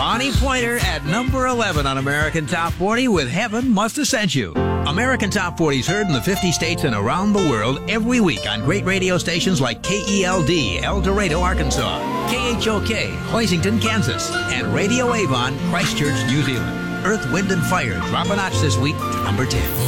Bonnie Pointer at number 11 on American Top 40 with Heaven Must Have Sent You. American Top 40 is heard in the 50 states and around the world every week on great radio stations like KELD, El Dorado, Arkansas, KHOK, Hoisington, Kansas, and Radio Avon, Christchurch, New Zealand. Earth, Wind, and Fire drop a notch this week to number 10.